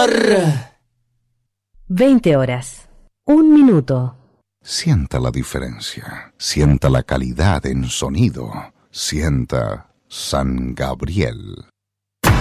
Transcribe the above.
20 horas. 1 minuto. Sienta la diferencia. Sienta la calidad en sonido. Sienta San Gabriel.